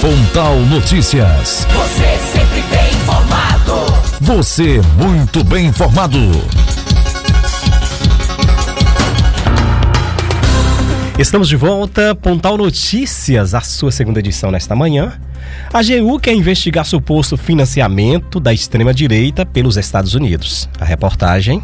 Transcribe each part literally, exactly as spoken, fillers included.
Pontal Notícias. Você sempre bem informado. Você muito bem informado. Estamos de volta, Pontal Notícias, a sua segunda edição nesta manhã. A A G U quer investigar suposto financiamento da extrema-direita pelos Estados Unidos. A reportagem...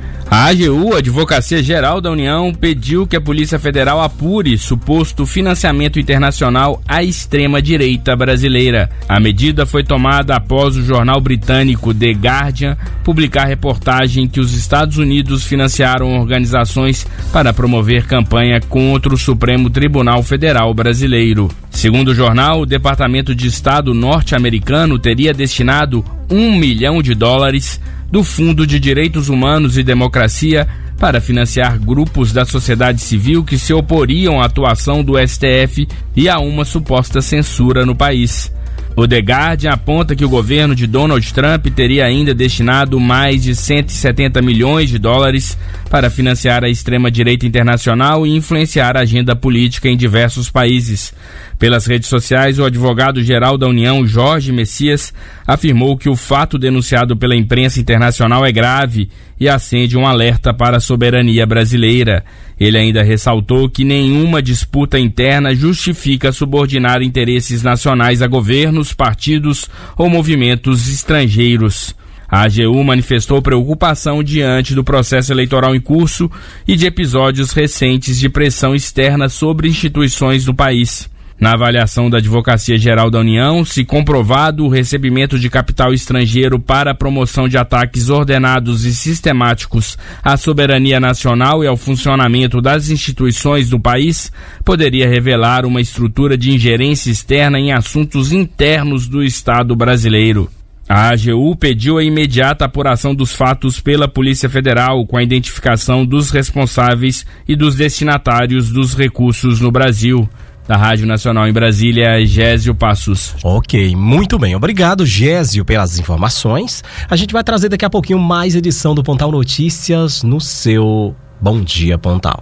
A A G U, Advocacia Geral da União, pediu que a Polícia Federal apure suposto financiamento internacional à extrema-direita brasileira. A medida foi tomada após o jornal britânico The Guardian publicar reportagem que os Estados Unidos financiaram organizações para promover campanha contra o Supremo Tribunal Federal brasileiro. Segundo o jornal, o Departamento de Estado norte-americano teria destinado um milhão de dólares do Fundo de Direitos Humanos e Democracia para financiar grupos da sociedade civil que se oporiam à atuação do S T F e a uma suposta censura no país. O The Guardian aponta que o governo de Donald Trump teria ainda destinado mais de cento e setenta milhões de dólares para financiar a extrema-direita internacional e influenciar a agenda política em diversos países. Pelas redes sociais, o advogado-geral da União, Jorge Messias, afirmou que o fato denunciado pela imprensa internacional é grave e acende um alerta para a soberania brasileira. Ele ainda ressaltou que nenhuma disputa interna justifica subordinar interesses nacionais a governos, partidos ou movimentos estrangeiros. A A G U manifestou preocupação diante do processo eleitoral em curso e de episódios recentes de pressão externa sobre instituições do país. Na avaliação da Advocacia Geral da União, se comprovado o recebimento de capital estrangeiro para a promoção de ataques ordenados e sistemáticos à soberania nacional e ao funcionamento das instituições do país, poderia revelar uma estrutura de ingerência externa em assuntos internos do Estado brasileiro. A A G U pediu a imediata apuração dos fatos pela Polícia Federal, com a identificação dos responsáveis e dos destinatários dos recursos no Brasil. Da Rádio Nacional em Brasília, Gésio Passos. Ok, muito bem. Obrigado, Gésio, pelas informações. A gente vai trazer daqui a pouquinho mais edição do Pontal Notícias no seu Bom Dia Pontal.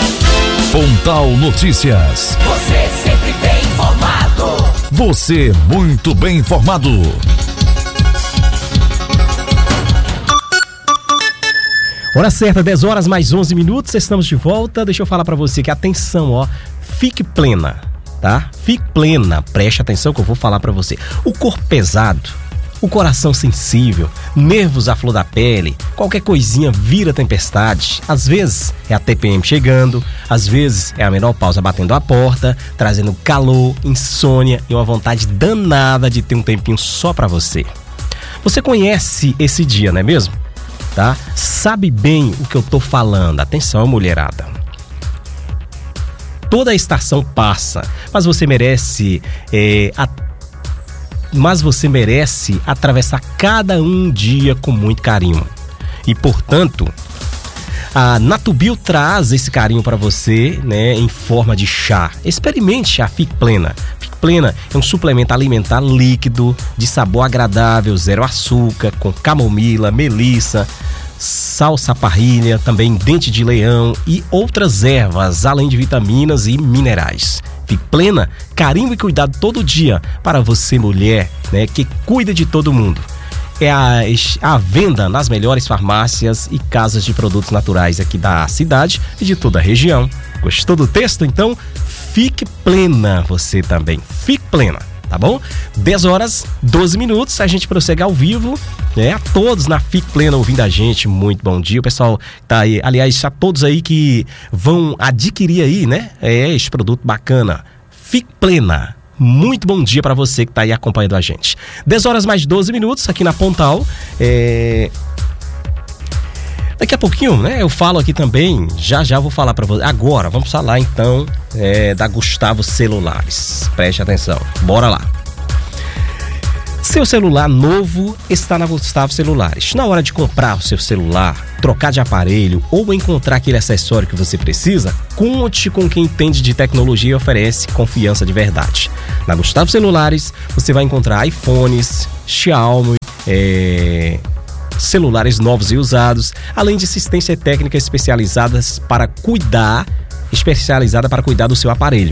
Pontal Notícias. Você sempre bem informado. Você muito bem informado. Hora certa, dez horas mais onze minutos, estamos de volta. Deixa eu falar pra você que atenção, ó, fique plena, tá? Fique plena, preste atenção que eu vou falar pra você. O corpo pesado, o coração sensível, nervos à flor da pele, qualquer coisinha vira tempestade. Às vezes é a T P M chegando, às vezes é a menopausa batendo a porta, trazendo calor, insônia e uma vontade danada de ter um tempinho só pra você. Você conhece esse dia, não é mesmo? Tá? Sabe bem o que eu tô falando. Atenção, mulherada. Toda a estação passa, mas você merece é, a... mas você merece atravessar cada um dia com muito carinho. E, portanto, a Natubio traz esse carinho para você, né, em forma de chá. Experimente a Fique Plena. Fique Plena é um suplemento alimentar líquido, de sabor agradável, zero açúcar, com camomila, melissa, salsa-parrilha, também dente de leão e outras ervas, além de vitaminas e minerais. Fique Plena, carinho e cuidado todo dia para você, mulher, né, que cuida de todo mundo. É a, a venda nas melhores farmácias e casas de produtos naturais aqui da cidade e de toda a região. Gostou do texto? Então, fique plena você também. Fique plena, tá bom? dez horas, doze minutos, a gente prossegue ao vivo, né? A todos na Fique Plena ouvindo a gente, muito bom dia. O pessoal tá aí, aliás, a todos aí que vão adquirir aí, né? É esse produto bacana. Fique Plena. Muito bom dia para você que tá aí acompanhando a gente. dez horas mais doze minutos aqui na Pontal. É... Daqui a pouquinho, né, eu falo aqui também, já já vou falar para você. Agora, vamos falar então é, da Gustavo Celulares. Preste atenção, bora lá. Seu celular novo está na Gustavo Celulares. Na hora de comprar o seu celular, trocar de aparelho ou encontrar aquele acessório que você precisa, conte com quem entende de tecnologia e oferece confiança de verdade. Na Gustavo Celulares, você vai encontrar iPhones, Xiaomi, é... celulares novos e usados, além de assistência técnica especializadas para cuidar, especializada para cuidar do seu aparelho.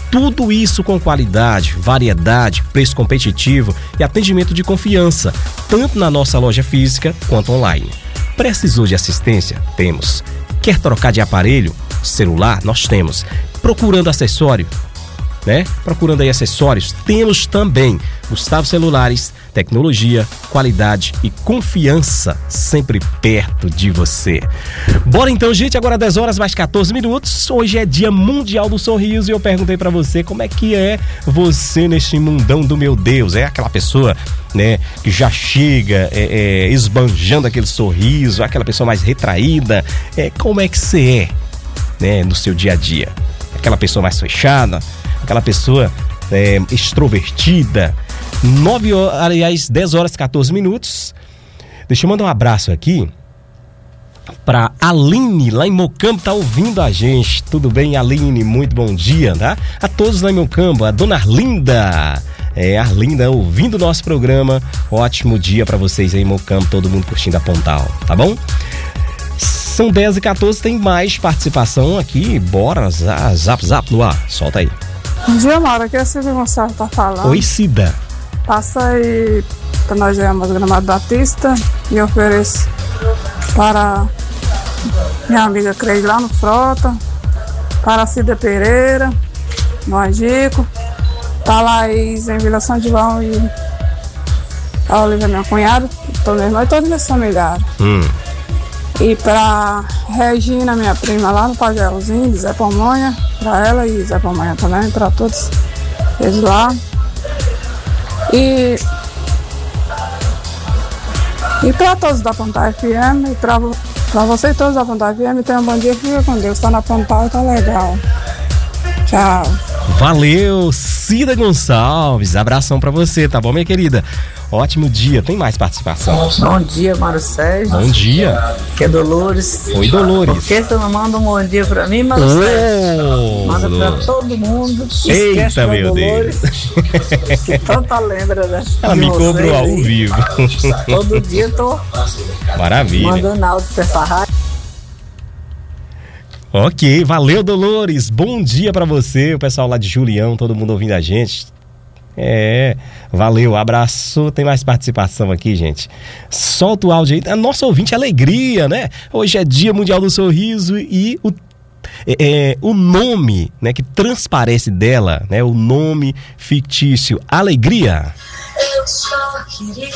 Tudo isso com qualidade, variedade, preço competitivo e atendimento de confiança, tanto na nossa loja física quanto online. Precisou de assistência? Temos. Quer trocar de aparelho? Celular? Nós temos. Procurando acessório? Né? Procurando aí acessórios? Temos também. Gustavo Celulares, tecnologia, qualidade e confiança sempre perto de você. Bora então, gente, agora dez horas mais quatorze minutos. Hoje é Dia Mundial do Sorriso e eu perguntei pra você como é que é você neste mundão do meu Deus. É aquela pessoa, né, que já chega é, é, esbanjando aquele sorriso, aquela pessoa mais retraída. É, como é que você é, né, no seu dia a dia? Aquela pessoa mais fechada, aquela pessoa é, extrovertida. nove horas, aliás, dez horas e quatorze minutos. Deixa eu mandar um abraço aqui pra Aline, lá em Mocambo, tá ouvindo a gente. Tudo bem, Aline? Muito bom dia, tá? A todos lá em Mocambo, a dona Arlinda. É, Arlinda ouvindo o nosso programa. Ótimo dia pra vocês aí em Mocambo, todo mundo curtindo a Pontal, tá bom? São dez e quatorze, tem mais participação aqui. Bora, zap, zap no ar. Solta aí. Bom dia, Mauro. Aqui é a Cida Gonçalves tá falando. Oi, Cida. Passa aí para nós irmos Gramado Batista e ofereço para minha amiga Craig lá no Frota, para a Cida Pereira, no Angico, para a Laís em Vila São João e a Olivia, minha cunhada, todos meus irmãos e todos meus familiares. Hum. E para Regina, minha prima lá no Pagelzinho, Zé Pamonha, para ela e Zé Pamonha também, para todos eles lá. E, e para todos da Pontal F M, e para vocês todos da Pontal F M, tenham um bom dia, fica com Deus, tá na Pontal, tá legal. Tchau. Valeu, Cida Gonçalves, abração pra você, tá bom, minha querida? Ótimo dia, tem mais participação. Bom dia, Mário Sérgio. Bom dia. Que é Dolores. Oi, Dolores. Por que você não manda um bom dia pra mim, Mário oh, Sérgio? Manda pra todo mundo. Eita, meu Dolores. Deus. Que tanta lembra, né? Ela me cobrou ao vivo. Todo dia eu tô Maravilha. mandando áudio pra essa rádio. Ok, valeu, Dolores. Bom dia pra você, o pessoal lá de Julião, todo mundo ouvindo a gente. É, valeu, abraço. Tem mais participação aqui, gente. Solta o áudio aí. A nossa ouvinte, Alegria, né? Hoje é Dia Mundial do Sorriso e o, é, é, o nome, né, que transparece dela, né? O nome fictício, Alegria. Eu só queria...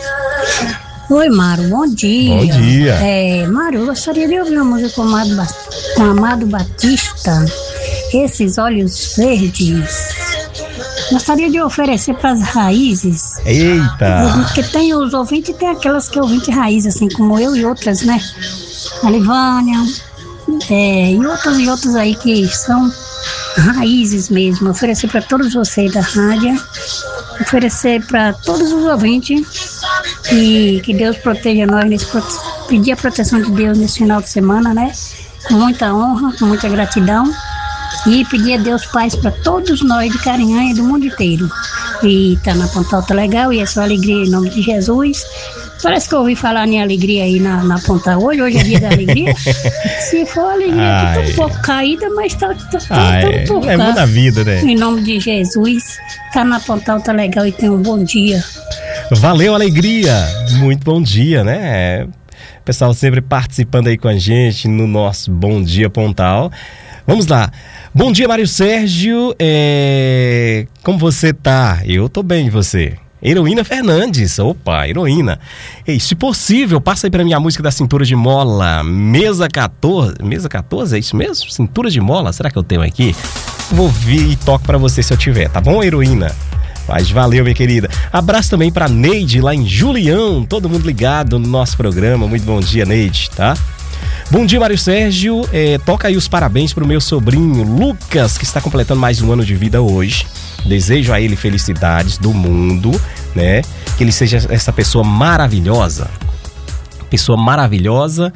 Oi, Mário, bom dia. Bom dia. É, Mário, eu gostaria de ouvir uma música com Amado, ba... com Amado Batista, Esses Olhos Verdes. Gostaria de oferecer para as raízes. Eita! Porque tem os ouvintes e tem aquelas que é ouvinte raiz, assim como eu e outras, né? A Livânia, é, e outros e outros aí que são raízes mesmo. Oferecer para todos vocês da rádio, oferecer para todos os ouvintes e que Deus proteja nós, nesse, pedir a proteção de Deus nesse final de semana, né? Com muita honra, com muita gratidão. E pedir a Deus paz para todos nós de Carinhanha e do mundo inteiro. E tá na Pontal, tá legal, e é só alegria em nome de Jesus. Parece que eu ouvi falar em alegria aí na, na Pontal hoje, hoje é dia da alegria. Se for alegria, que tá um pouco caída, mas tá, tá, tá, Ai, tá um pouco. É muita vida, né? Em nome de Jesus, tá na Pontal, tá legal e tenha um bom dia. Valeu, Alegria! Muito bom dia, né? O pessoal sempre participando aí com a gente no nosso Bom Dia Pontal. Vamos lá. Bom dia, Mário Sérgio. É... Como você tá? Eu tô bem, e você? Heroína Fernandes. Opa, Heroína. Ei, se possível, passa aí pra mim a música da Cintura de Mola. Mesa quatorze. Mesa quatorze, é isso mesmo? Cintura de Mola? Será que eu tenho aqui? Vou vir e toco pra você se eu tiver, tá bom, Heroína? Mas valeu, minha querida. Abraço também pra Neide, lá em Julião. Todo mundo ligado no nosso programa. Muito bom dia, Neide, tá? Bom dia, Mário Sérgio. É, toca aí os parabéns pro meu sobrinho Lucas, que está completando mais um ano de vida hoje. Desejo a ele felicidades do mundo, né? Que ele seja essa pessoa maravilhosa. Pessoa maravilhosa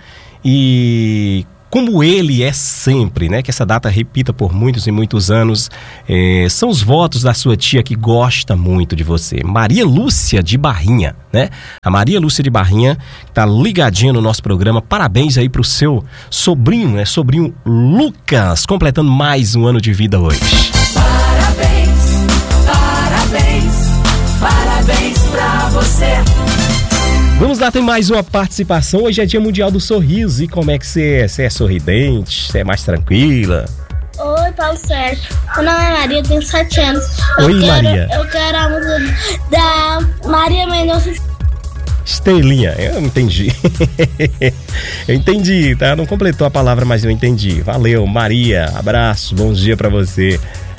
e como ele é sempre, né? Que essa data repita por muitos e muitos anos. É, são os votos da sua tia que gosta muito de você, Maria Lúcia de Barrinha, né? A Maria Lúcia de Barrinha tá ligadinha no nosso programa. Parabéns aí pro seu sobrinho, né? Sobrinho Lucas, completando mais um ano de vida hoje. Parabéns, parabéns, parabéns pra você. Vamos lá, tem mais uma participação. Hoje é Dia Mundial do Sorriso. E como é que você é? Você é sorridente? Você é mais tranquila? Oi, Paulo Sérgio. Meu nome é Maria, tenho sete anos. Eu Oi, quero, Maria. Eu quero a música da Maria Mendonça. Estrelinha, eu entendi. Eu entendi, tá? Não completou a palavra, mas eu entendi. Valeu, Maria. Abraço, bom dia pra você.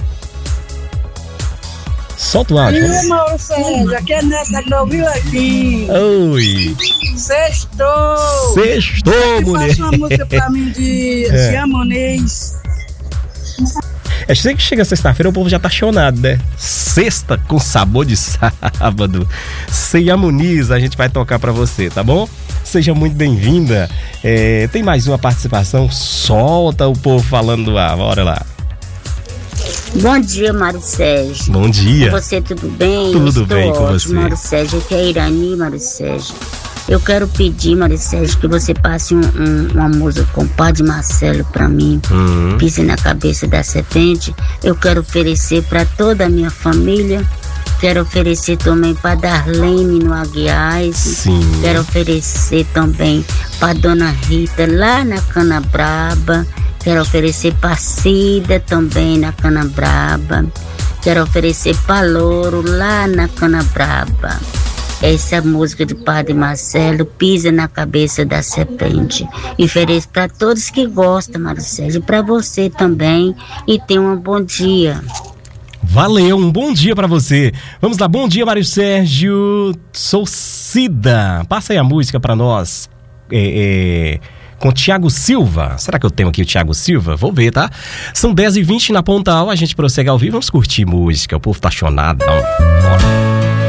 Solta o áudio. Oi, Mauro Sérgio, aqui é Nessa Glóvio aqui. Oi. Sextou. Sextou, mulher. Faça uma música pra mim de É. Jamonês. É sei que chega sexta-feira o povo já tá chonado, né? Sexta com sabor de sábado. Ceia Muniz, a gente vai tocar pra você, tá bom? Seja muito bem-vinda. É, tem mais uma participação? Solta o povo falando lá, bora lá. Bom dia, Mário Sérgio. Bom dia. Com você, tudo bem? Tudo Eu estou bem com ótimo, você. Mário Sérgio, aqui é Irani, Mário Sérgio. Eu quero pedir, Mário Sérgio, que você passe um, um, uma música com o Padre Marcelo pra mim. Hum. Pise na cabeça da serpente. Eu quero oferecer pra toda a minha família. Quero oferecer também pra Darlene no Aguiás. Sim. Quero oferecer também pra Dona Rita lá na Canabraba. Quero oferecer pra Cida também na Canabraba. Quero oferecer pra Louro lá na Canabraba. Essa música do Padre Marcelo, Pisa na Cabeça da Serpente. E ofereço pra todos que gostam, Mário Sérgio, pra você também. E tenha um bom dia. Valeu, um bom dia pra você. Vamos lá, bom dia, Mário Sérgio. Sou Cida. Passa aí a música pra nós. É, é, com Thiago Silva. Será que eu tenho aqui o Thiago Silva? Vou ver, tá? São dez e vinte na Pontal, a gente prossegue ao vivo. Vamos curtir música. O povo tá chonado, não. Bora.